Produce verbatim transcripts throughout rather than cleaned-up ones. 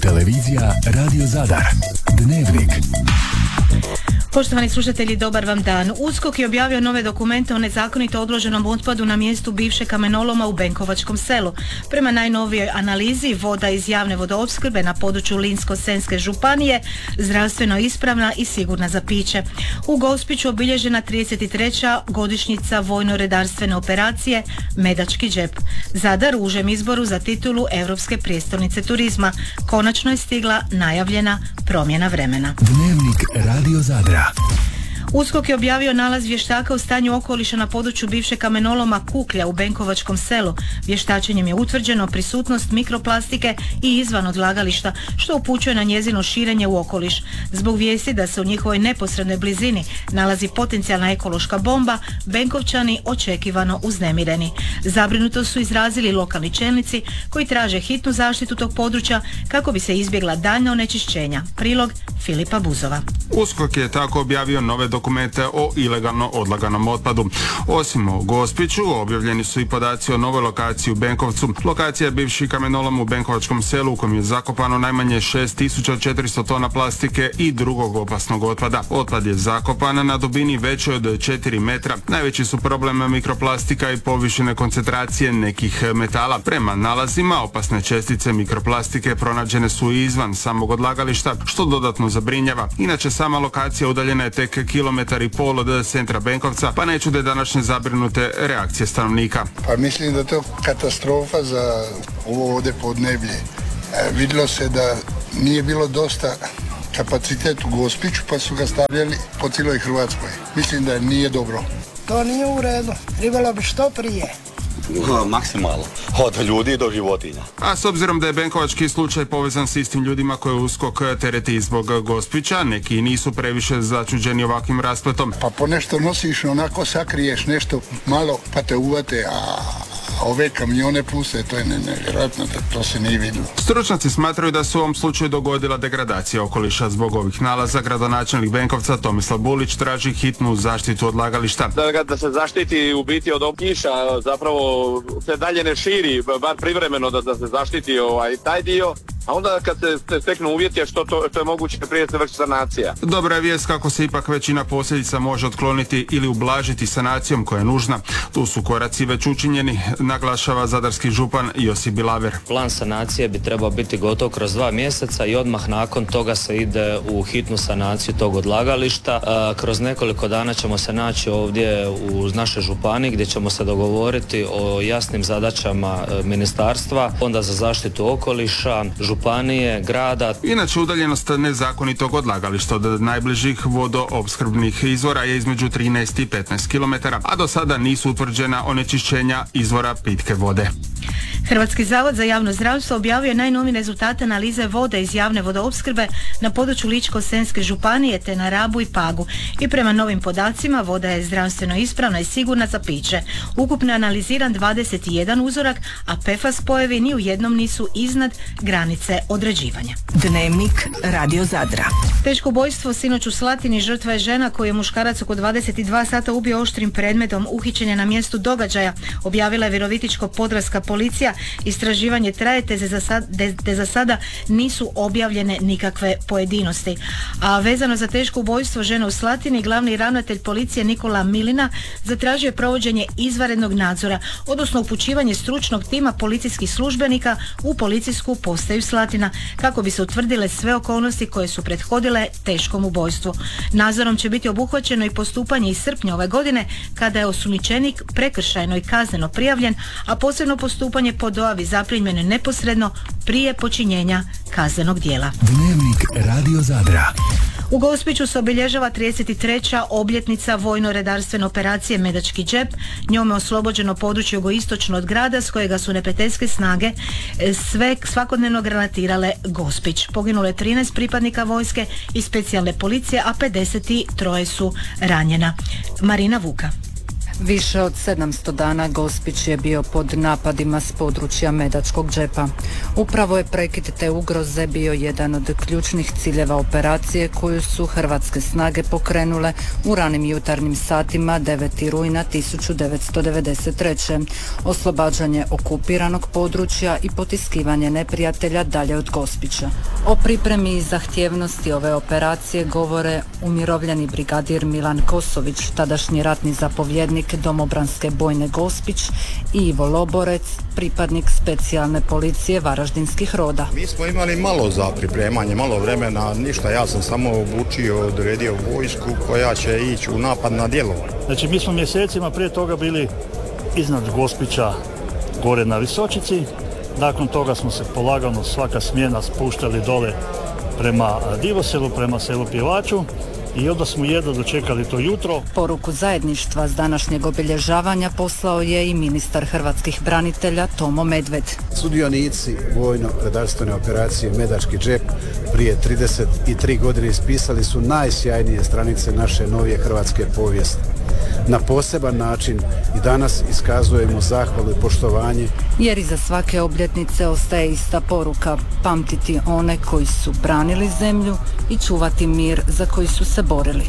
televizija Radio Zadar. Dnevnik. Poštovani slušatelji, dobar vam dan. USKOK je objavio nove dokumente o nezakonito odloženom otpadu na mjestu bivše kamenoloma u Benkovačkom selu. Prema najnovijoj analizi, voda iz javne vodoopskrbe na području Ličko-senjske županije zdravstveno ispravna i sigurna za piće. U Gospiću obilježena trideset treća godišnjica vojno-redarstvene operacije Medački džep. Zadar u užem izboru za titulu Europske prijestolnice turizma. Konačno je stigla najavljena promjena vremena. Dnevnik Radio Zadra. USKOK je objavio nalaz vještaka o stanju okoliša na području bivše kamenoloma Kuklja u Benkovačkom selu. Vještačenjem je utvrđeno prisutnost mikroplastike i izvan odlagališta, što upućuje na njezino širenje u okoliš. Zbog vijesti da se u njihovoj neposrednoj blizini nalazi potencijalna ekološka bomba, Benkovčani očekivano uznemireni. Zabrinuto su izrazili lokalni čelnici koji traže hitnu zaštitu tog područja kako bi se izbjegla daljnja onečišćenja. Prilog Filipa Buzova. USKOK je tako objavio nove dokumente o ilegalno odlaganom otpadu. Osim o Gospiću, objavljeni su i podaci o novoj lokaciji u Benkovcu. Lokacija je bivši kamenolom u Benkovačkom selu u kojem je zakopano najmanje šest tisuća četiristo tona plastike i drugog opasnog otpada. Otpad je zakopan na dubini većoj od četiri metra. Najveći su problem mikroplastika i povišene koncentracije nekih metala. Prema nalazima, opasne čestice mikroplastike pronađene su i izvan samog odlagališta, što dodatno zabrinjava. Inače, sama lokacija udaljena je tek kilometar i pol od centra Benkovca, pa ne čude današnje zabrinute reakcije stanovnika. Pa mislim da je to katastrofa za ovo ovdje podneblje. E, vidjelo se da nije bilo dosta kapacitet u Gospiću, pa su ga stavljali po cijeloj Hrvatskoj. Mislim da nije dobro. To nije u redu. Trebalo bi što prije. Maksimalno. Od ljudi do životinja. A s obzirom da je benkovački slučaj povezan s istim ljudima koje USKOK tereti zbog Gospića, neki nisu previše začuđeni ovakvim raspletom. Pa po nešto nosiš, onako sakriješ nešto malo, pa te uvate, a ove kamione puste, to je nevjerojatno, to se nije vidjelo. Stručnjaci smatraju da se u ovom slučaju dogodila degradacija okoliša. Zbog ovih nalaza gradonačelnik Benkovca Tomislav Bulić traži hitnu zaštitu odlagališta. Da, da se zaštiti u biti od kiša, zapravo se dalje ne širi, bar privremeno da, da se zaštiti ovaj, taj dio. A onda kad se steknu uvjeti što to, to je moguće prije se vrši sanacija. Dobra je vijest kako se ipak većina posljedica može otkloniti ili ublažiti sanacijom koja je nužna. Tu su koraci već učinjeni, naglašava zadarski župan Josip Bilaver. Plan sanacije bi trebao biti gotov kroz dva mjeseca i odmah nakon toga se ide u hitnu sanaciju tog odlagališta. E, kroz nekoliko dana ćemo se naći ovdje u našoj županiji gdje ćemo se dogovoriti o jasnim zadaćama ministarstva, Fonda za zaštitu okoliša, županije, grada. Inače, udaljenost nezakonitog odlagališta od najbližih vodoopskrbnih izvora je između trinaest i petnaest kilometara, a do sada nisu utvrđena onečišćenja izvora pitke vode. Hrvatski zavod za javno zdravstvo objavio najnovije rezultate analize vode iz javne vodoopskrbe na području Ličko-senjske županije te na Rabu i Pagu. I prema novim podacima voda je zdravstveno ispravna i sigurna za piće. Ukupno je analiziran dvadeset jedan uzorak, a P F A S spojevi ni u jednom nisu iznad granice određivanja. Dnevnik Radio Zadra. Teško ubojstvo sinoć u Slatini. Žrtva je žena koju je muškarac oko dvadeset dva sata ubio oštrim predmetom. Uhićen je na mjestu događaja, objavila je Virovitičko-podravska policija. Istraživanje traje te za, sad, te za sada nisu objavljene nikakve pojedinosti. A vezano za teško ubojstvo žene u Slatini, glavni ravnatelj policije Nikola Milina zatražio je provođenje izvanrednog nadzora, odnosno upućivanje stručnog tima policijskih službenika u policijsku postaju Slatina kako bi se utvrdile sve okolnosti koje su prethodile teškom ubojstvu. Nadzorom će biti obuhvaćeno i postupanje iz srpnja ove godine kada je osumnjičenik prekršajno i kazneno prijavljen, a posebno postupanje po dojavi zaprimljeno neposredno prije počinjenja kaznenog djela. Dnevnik Radio Zadra. U Gospiću se obilježava trideset treća obljetnica vojno-redarstvene operacije Medački džep. Njome oslobođeno područje jugoistočno od grada s kojega su neprijateljske snage sve svakodnevno granatirale Gospić. Poginulo je trinaest pripadnika vojske i specijalne policije, a pedeset tri su ranjena. Marina Vuka. Više od sedamsto dana Gospić je bio pod napadima s područja Medačkog džepa. Upravo je prekid te ugroze bio jedan od ključnih ciljeva operacije koju su hrvatske snage pokrenule u ranim jutarnjim satima devetog rujna tisuću devetsto devedeset treće. Oslobađanje okupiranog područja i potiskivanje neprijatelja dalje od Gospića. O pripremi i zahtjevnosti ove operacije govore umirovljeni brigadir Milan Kosović, tadašnji ratni zapovjednik Domobranske bojne Gospić, i Ivo Loborec, pripadnik specijalne policije Varaždinskih roda. Mi smo imali malo za pripremanje, malo vremena, ništa, ja sam samo obučio, odredio vojsku koja će ići u napad na djelovanje. Znači mi smo mjesecima prije toga bili iznad Gospića, gore na Visočici, nakon toga smo se polagano svaka smjena spuštali dole prema Divoselu, prema selu Pjevaču, i onda smo jedno dočekali to jutro. Poruku zajedništva s današnjeg obilježavanja poslao je i ministar hrvatskih branitelja Tomo Medved. Sudionici vojno-redarstvene operacije Medački džep prije trideset tri godine ispisali su najsjajnije stranice naše novije hrvatske povijesti. Na poseban način i danas iskazujemo zahvalu i poštovanje. Jer iza svake obljetnice ostaje ista poruka: pamtiti one koji su branili zemlju i čuvati mir za koji su se borili.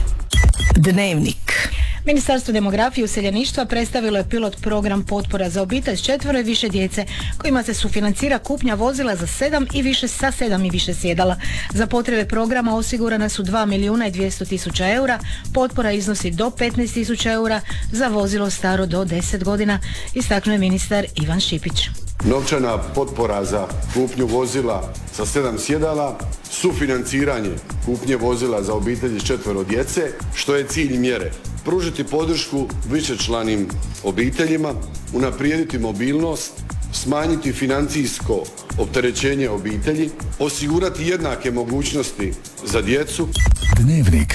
Dnevnik. Ministarstvo demografije i useljeništva predstavilo je pilot program potpora za obitelj s četvero i više djece, kojima se sufinancira kupnja vozila za sedam i više sa sedam i više sjedala. Za potrebe programa osigurana su dva milijuna i dvjesto tisuća eura, potpora iznosi do petnaest tisuća eura za vozilo staro do deset godina, istaknuo je ministar Ivan Šipić. Novčana potpora za kupnju vozila sa sedam sjedala, sufinanciranje kupnje vozila za obitelji s četvero djece, što je cilj mjere. Pružiti podršku višečlanim obiteljima, unaprijediti mobilnost, smanjiti financijsko opterećenje obitelji, osigurati jednake mogućnosti za djecu. Dnevnik.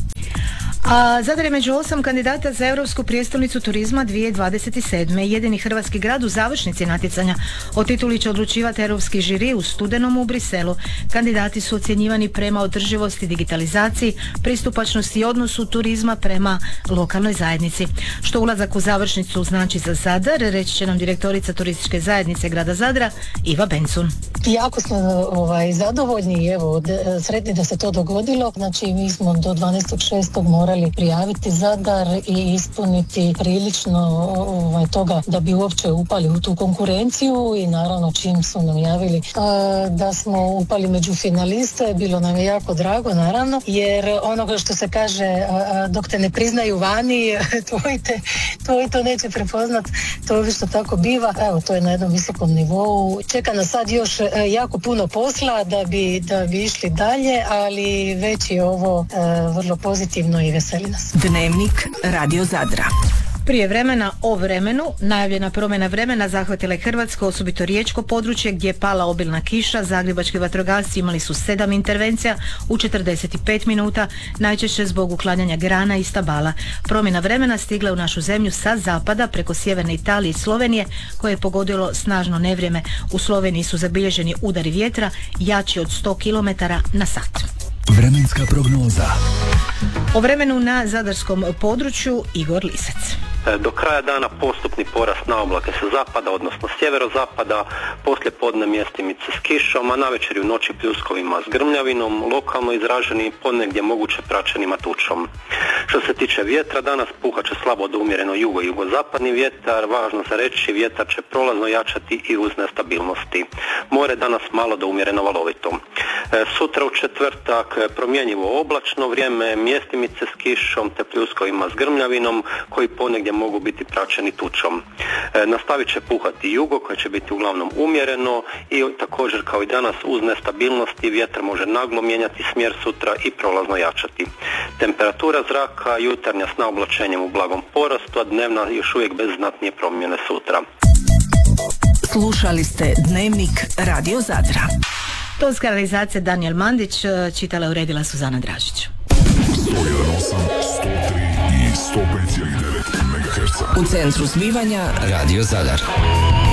A Zadar je među osam kandidata za Europsku prijestolnicu turizma dvije tisuće dvadeset sedme. Jedini hrvatski grad u završnici natjecanja. O tituli će odlučivati europski žiri u studenom u Briselu. Kandidati su ocjenjivani prema održivosti, digitalizaciji, pristupačnosti i odnosu turizma prema lokalnoj zajednici. Što ulazak u završnicu znači za Zadar, reći će nam direktorica turističke zajednice grada Zadra, Iva Bencun. Jako smo ovaj, zadovoljni i evo, sretni da se to dogodilo. Znači mi smo do dvanaestog šestog morali prijaviti Zadar i ispuniti prilično ovaj, toga da bi uopće upali u tu konkurenciju, i naravno čim su nam javili a, da smo upali među finaliste, bilo nam je jako drago, naravno, jer onoga što se kaže a, a, dok te ne priznaju vani, tvoj, te, tvoj to neće prepoznat, to isto tako biva. Evo, to je na jednom visokom nivou. Čeka nas sad još a, jako puno posla da bi, da bi išli dalje, ali već je ovo a, vrlo pozitivno i veseli nas. Dnevnik Radio Zadra. Prije vremena o vremenu, najavljena promjena vremena zahvatila je Hrvatsko, osobito riječko područje gdje je pala obilna kiša. Zagrebački vatrogasci imali su sedam intervencija u četrdeset pet minuta, najčešće zbog uklanjanja grana i stabala. Promjena vremena stigla u našu zemlju sa zapada preko sjeverne Italije i Slovenije, koje je pogodilo snažno nevrijeme. U Sloveniji su zabilježeni udari vjetra jači od sto kilometara na sat. Vremenska prognoza. O vremenu na zadarskom području Igor Lisac. Do kraja dana postupni porast na oblake sa zapada, odnosno sjeverozapada, poslije podne mjestimice s kišom, a navečer i u noći pljuskovima s grmljavinom, lokalno izraženi, ponegdje moguće praćenima tučom. Što se tiče vjetra, danas puhat će slabo do umjereno jugo i jugozapadni vjetar, važno za reći, vjetar će prolazno jačati i uz nestabilnosti. More danas malo do umjereno valovito. E, sutra u četvrtak promjenjivo oblačno vrijeme, mjestimice s kišom te pljuskovima s grmljavinom, koji ponegdje mogu biti praćeni tučom. E, nastavit će puhati jugo, koje će biti uglavnom umjereno, i također kao i danas uz nestabilnosti vjetar može naglo mijenjati smjer sutra i prolazno jačati. Temperatura zraka jutarnja s naoblačenjem u blagom porastu, a dnevna još uvijek bez znatnije promjene sutra. Slušali ste Dnevnik Radio Zadra. Tonska realizacija Daniel Mandić, čitala i uredila Suzana Dražić. sto jedan osam, sto tri i sto pet zarez devet megaherca. U centru zbivanja Radio Zadar.